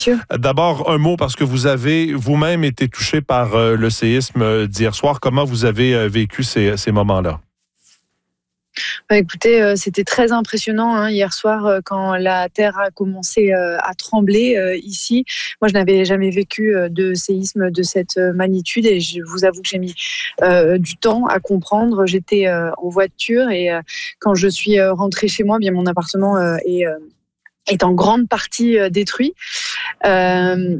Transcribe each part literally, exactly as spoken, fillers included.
D'abord, un mot, parce que vous avez vous-même été touché par euh, le séisme d'hier soir. Comment vous avez euh, vécu ces, ces moments-là? Bah, écoutez, euh, c'était très impressionnant hein, hier soir euh, quand la terre a commencé euh, à trembler euh, ici. Moi, je n'avais jamais vécu euh, de séisme de cette magnitude et je vous avoue que j'ai mis euh, du temps à comprendre. J'étais euh, en voiture et euh, quand je suis euh, rentrée chez moi, bien mon appartement euh, est, euh, est en grande partie euh, détruit. Euh,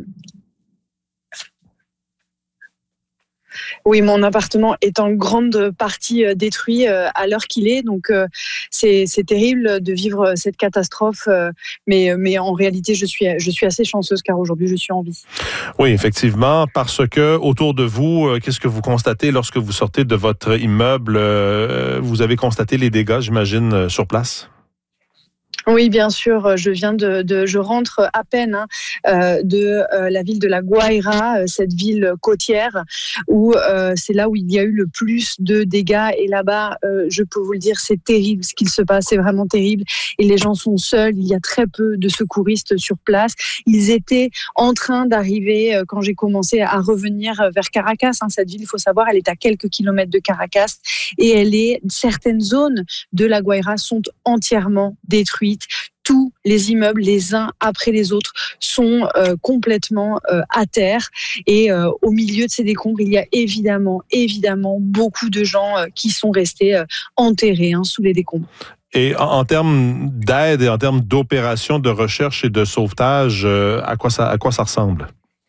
Oui, mon appartement est en grande partie détruit à l'heure qu'il est. Donc, c'est, c'est terrible de vivre cette catastrophe. Mais, mais en réalité, je suis, je suis assez chanceuse car aujourd'hui, je suis en vie. Oui, effectivement, parce que autour de vous, qu'est-ce que vous constatez lorsque vous sortez de votre immeuble? Vous avez constaté les dégâts, j'imagine, sur place? Oui, bien sûr. Je viens de, de je rentre à peine hein, euh, de euh, la ville de La Guaira, cette ville côtière où euh, c'est là où il y a eu le plus de dégâts. Et là-bas, euh, je peux vous le dire, c'est terrible ce qu'il se passe. C'est vraiment terrible. Et les gens sont seuls. Il y a très peu de secouristes sur place. Ils étaient en train d'arriver euh, quand j'ai commencé à revenir vers Caracas. Hein, cette ville, il faut savoir, elle est à quelques kilomètres de Caracas et elle est certaines zones de La Guaira sont entièrement détruites. Tous les immeubles, les uns après les autres, sont euh, complètement euh, à terre. Et euh, au milieu de ces décombres, il y a évidemment, évidemment, beaucoup de gens euh, qui sont restés euh, enterrés hein, sous les décombres. Et en, en termes d'aide et en termes d'opérations de recherche et de sauvetage, euh, à quoi ça, à quoi ça ressemble?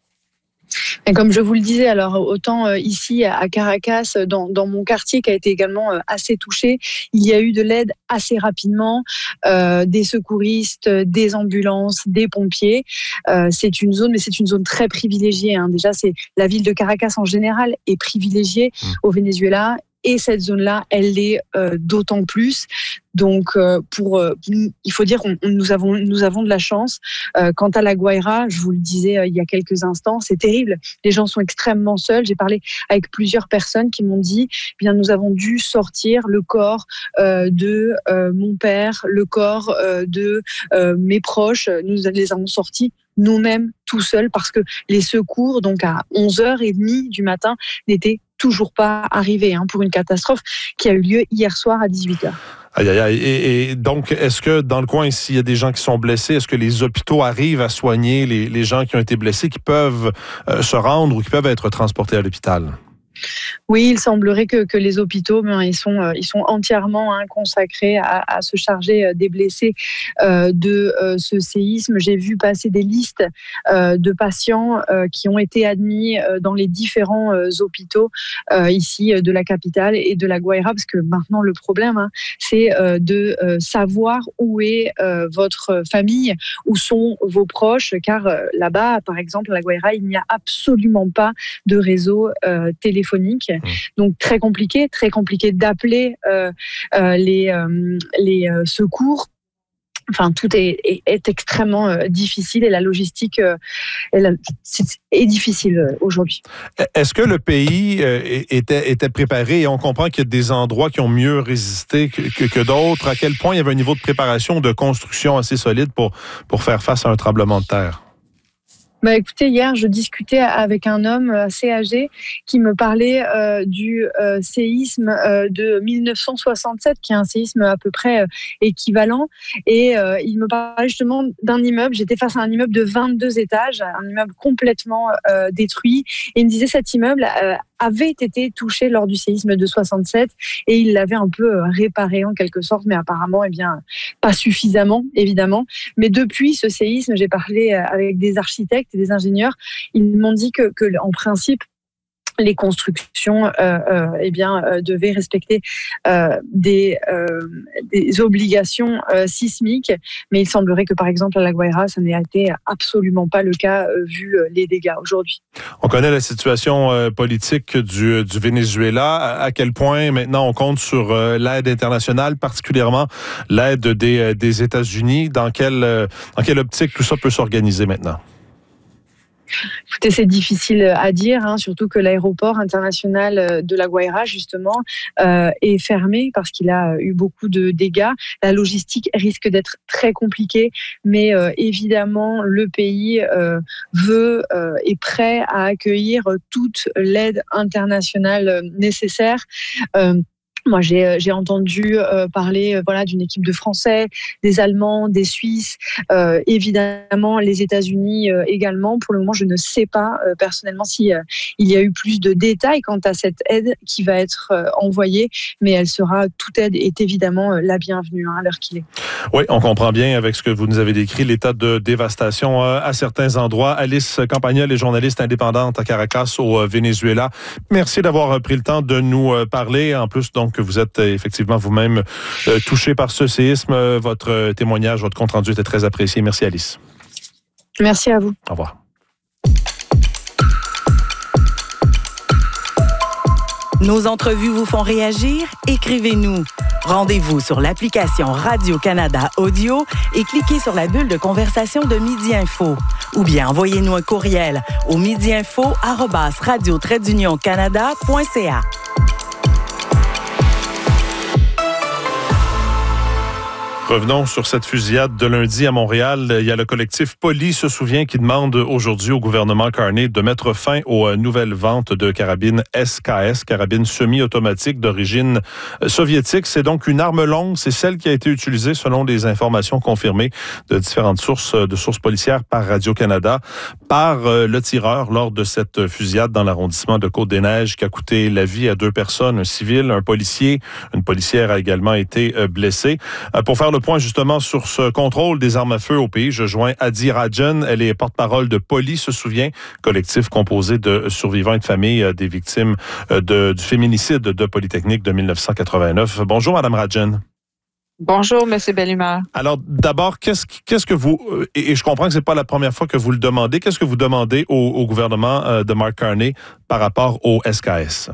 Et comme je vous le disais, alors autant euh, ici à Caracas, dans, dans mon quartier qui a été également euh, assez touché, il y a eu de l'aide assez rapidement, euh, des secouristes, des ambulances, des pompiers. Euh, c'est une zone, mais c'est une zone très privilégiée. Hein. Déjà, c'est la ville de Caracas en général est privilégiée mmh. au Venezuela. Et cette zone-là, elle l'est euh, d'autant plus. Donc, euh, pour, euh, il faut dire qu'on nous avons, nous avons de la chance. Euh, quant à La Guaira, je vous le disais euh, il y a quelques instants, c'est terrible. Les gens sont extrêmement seuls. J'ai parlé avec plusieurs personnes qui m'ont dit, eh bien, nous avons dû sortir le corps euh, de euh, mon père, le corps euh, de euh, mes proches. Nous les avons sortis nous-mêmes tout seuls parce que les secours, donc à onze heures trente du matin, n'étaient toujours pas arrivés hein, pour une catastrophe qui a eu lieu hier soir à dix-huit heures. Aïe, aïe, aïe. Et, et donc, est-ce que dans le coin, s'il y a des gens qui sont blessés, est-ce que les hôpitaux arrivent à soigner les, les gens qui ont été blessés, qui peuvent euh, se rendre ou qui peuvent être transportés à l'hôpital? Oui, il semblerait que, que les hôpitaux, ben, ils sont, ils sont entièrement hein, consacrés à, à se charger des blessés euh, de euh, ce séisme. J'ai vu passer des listes euh, de patients euh, qui ont été admis euh, dans les différents euh, hôpitaux euh, ici de la capitale et de La Guaira, parce que maintenant le problème, hein, c'est euh, de euh, savoir où est euh, votre famille, où sont vos proches, car euh, là-bas, par exemple, à La Guaira, il n'y a absolument pas de réseau euh, téléphonique. Donc très compliqué, très compliqué d'appeler euh, euh, les, euh, les euh, secours. Enfin, tout est, est, est extrêmement euh, difficile et la logistique euh, est, la, est, est difficile euh, aujourd'hui. Est-ce que le pays euh, était, était préparé et on comprend qu'il y a des endroits qui ont mieux résisté que, que, que d'autres? À quel point il y avait un niveau de préparation, de construction assez solide pour, pour faire face à un tremblement de terre? Bah écoutez, hier, je discutais avec un homme assez âgé qui me parlait euh, du euh, séisme euh, de dix-neuf cent soixante-sept, qui est un séisme à peu près euh, équivalent. Et euh, il me parlait justement d'un immeuble. J'étais face à un immeuble de vingt-deux étages, un immeuble complètement euh, détruit. Et il me disait cet immeuble euh, avait été touché lors du séisme de soixante-sept et il l'avait un peu réparé en quelque sorte, mais apparemment, eh bien, pas suffisamment, évidemment. Mais depuis ce séisme, j'ai parlé avec des architectes et des ingénieurs. Ils m'ont dit que, que en principe, les constructions euh, euh, eh bien, euh, devaient respecter euh, des, euh, des obligations euh, sismiques, mais il semblerait que, par exemple, à La Guaira, ça n'a été absolument pas le cas euh, vu euh, les dégâts aujourd'hui. On connaît la situation euh, politique du, du Venezuela. À, à quel point, maintenant, on compte sur euh, l'aide internationale, particulièrement l'aide des, des États-Unis? Dans quelle, euh, dans quelle optique tout ça peut s'organiser maintenant? Écoutez, c'est difficile à dire, hein, surtout que l'aéroport international de La Guaira, justement, euh, est fermé parce qu'il a eu beaucoup de dégâts. La logistique risque d'être très compliquée, mais euh, évidemment, le pays euh, veut, euh, est prêt à accueillir toute l'aide internationale nécessaire. Euh, Moi, j'ai, j'ai entendu euh, parler euh, voilà, d'une équipe de Français, des Allemands, des Suisses, euh, évidemment les États-Unis euh, également. Pour le moment, je ne sais pas euh, personnellement si euh, il y a eu plus de détails quant à cette aide qui va être euh, envoyée, mais elle sera, toute aide est évidemment euh, la bienvenue hein, à l'heure qu'il est. Oui, on comprend bien avec ce que vous nous avez décrit, l'état de dévastation euh, à certains endroits. Alice Campagnol est journaliste indépendante à Caracas au euh, Venezuela. Merci d'avoir pris le temps de nous euh, parler. En plus, donc, que vous êtes euh, effectivement vous-même euh, touché par ce séisme. Euh, votre euh, témoignage, votre compte-rendu était très apprécié. Merci, Alice. Merci à vous. Au revoir. Nos entrevues vous font réagir? Écrivez-nous. Rendez-vous sur l'application Radio-Canada Audio et cliquez sur la bulle de conversation de Midi Info. Ou bien envoyez-nous un courriel au midiinfo arobase radio trait d'union canada point c a. Revenons sur cette fusillade de lundi à Montréal. Il y a le collectif Poli se souvient qui demande aujourd'hui au gouvernement Carney de mettre fin aux nouvelles ventes de carabines S K S, carabines semi-automatiques d'origine soviétique. C'est donc une arme longue. C'est celle qui a été utilisée selon des informations confirmées de différentes sources, de sources policières par Radio-Canada, par le tireur lors de cette fusillade dans l'arrondissement de Côte-des-Neiges qui a coûté la vie à deux personnes, un civil, un policier. Une policière a également été blessée. Pour faire le point justement sur ce contrôle des armes à feu au pays, je joins Adi Rajan. Elle est porte-parole de Poli se souvient, collectif composé de survivants et de familles des victimes de, du féminicide de Polytechnique de dix-neuf cent quatre-vingt-neuf. Bonjour, Madame Rajan. Bonjour, Monsieur Bellumeur. Alors, d'abord, qu'est-ce, qu'est-ce que vous, et je comprends que c'est pas la première fois que vous le demandez, qu'est-ce que vous demandez au, au gouvernement de Mark Carney par rapport au S K S?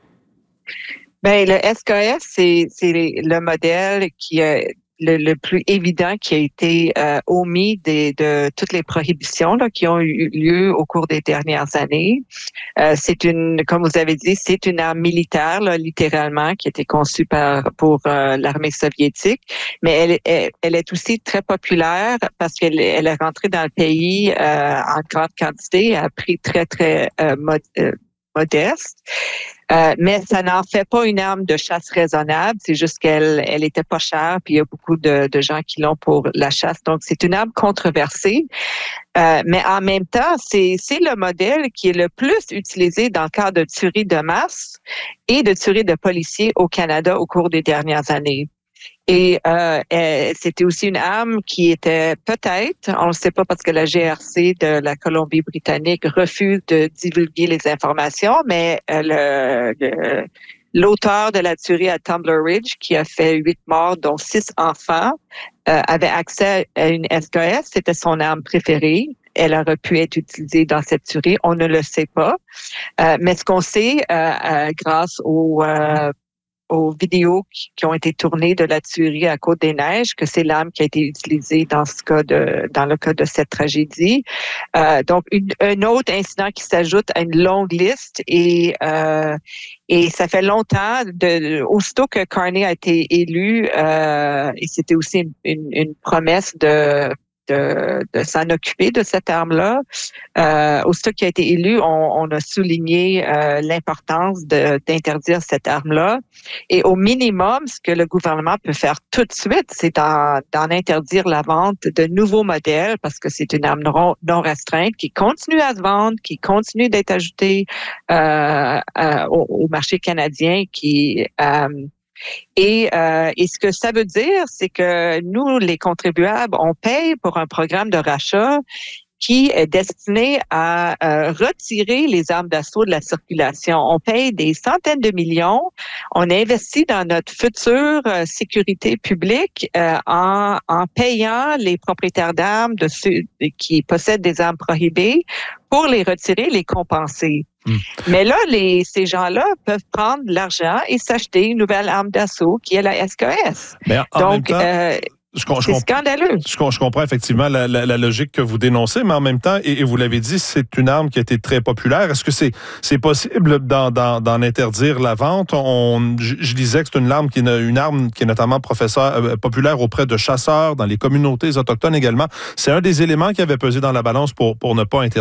Bien, le S K S, c'est, c'est le modèle qui est Le, le plus évident qui a été euh, omis des, de toutes les prohibitions là, qui ont eu lieu au cours des dernières années. Euh, c'est une, comme vous avez dit, c'est une arme militaire, là, littéralement, qui a été conçue par, pour euh, l'armée soviétique, mais elle, elle, elle est aussi très populaire parce qu'elle elle est rentrée dans le pays euh, en grande quantité, à prix très, très euh, mod, euh, modeste. Euh, mais ça n'en fait pas une arme de chasse raisonnable, c'est juste qu'elle elle était pas chère, puis il y a beaucoup de, de gens qui l'ont pour la chasse. Donc, c'est une arme controversée. Euh, mais en même temps, c'est, c'est le modèle qui est le plus utilisé dans le cadre de tueries de masse et de tueries de policiers au Canada au cours des dernières années. Et euh, c'était aussi une arme qui était peut-être, on ne le sait pas parce que la G R C de la Colombie-Britannique refuse de divulguer les informations, mais euh, le, le, l'auteur de la tuerie à Tumbler Ridge, qui a fait huit morts, dont six enfants, euh, avait accès à une S K S, c'était son arme préférée. Elle aurait pu être utilisée dans cette tuerie, on ne le sait pas. Euh, mais ce qu'on sait, euh, euh, grâce au euh, aux vidéos qui, qui ont été tournées de la tuerie à Côte-des-Neiges, que c'est l'arme qui a été utilisée dans ce cas de, dans le cas de cette tragédie. Euh, donc, une, un autre incident qui s'ajoute à une longue liste et euh, et ça fait longtemps, de, aussitôt que Carney a été élu, euh, et c'était aussi une, une, une promesse de De, de s'en occuper de cette arme-là. Euh, aussitôt qu'il a été élu, on, on a souligné euh, l'importance de, d'interdire cette arme-là. Et au minimum, ce que le gouvernement peut faire tout de suite, c'est d'en, d'en interdire la vente de nouveaux modèles parce que c'est une arme non, non restreinte qui continue à se vendre, qui continue d'être ajoutée euh, euh, au, au marché canadien, qui euh, Et, euh, et ce que ça veut dire, c'est que nous, les contribuables, on paye pour un programme de rachat qui est destiné à euh, retirer les armes d'assaut de la circulation. On paye des centaines de millions. On investit dans notre future euh, sécurité publique euh, en, en payant les propriétaires d'armes de ceux qui possèdent des armes prohibées pour les retirer, les compenser. Mmh. Mais là, les, ces gens-là peuvent prendre de l'argent et s'acheter une nouvelle arme d'assaut qui est la S K S. Mais en Donc, même temps, euh, Je, je, c'est scandaleux. Je, je comprends effectivement la, la, la logique que vous dénoncez, mais en même temps, et, et vous l'avez dit, c'est une arme qui a été très populaire. Est-ce que c'est, c'est possible d'en, d'en, d'en interdire la vente? On, je, je disais que c'est une arme qui est une arme qui est notamment professeur, euh, populaire auprès de chasseurs, dans les communautés autochtones également. C'est un des éléments qui avait pesé dans la balance pour, pour ne pas interdire.